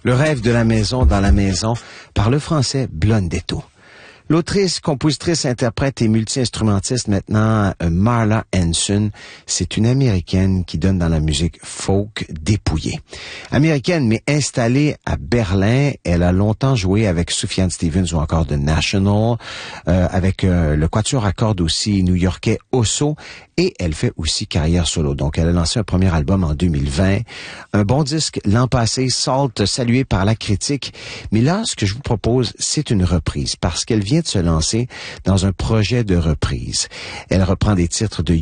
Le rêve de la maison dans la maison par le français Blondetto. L'autrice, compositrice, interprète et multi-instrumentiste maintenant, Marla Hanson, c'est une Américaine qui donne dans la musique folk dépouillée. Américaine, mais installée à Berlin, elle a longtemps joué avec Sufjan Stevens ou encore The National, avec le quatuor à cordes aussi new-yorkais Osso, et elle fait aussi carrière solo. Donc, elle a lancé un premier album en 2020, un bon disque l'an passé, Salt, salué par la critique. Mais là, ce que je vous propose, c'est une reprise, parce qu'elle vient de se lancer dans un projet de reprise. Elle reprend des titres de